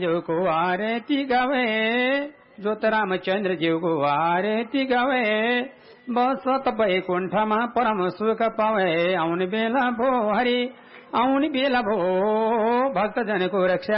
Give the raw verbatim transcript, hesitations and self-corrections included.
जीव को आरती गावे, ज्योत रामचंद्र जीव को आरती गावे, बसत बैकुण्ठमा परम सुख पावे। आउन बेला भो हरि, आउन बेला भो भक्त जन को रक्षा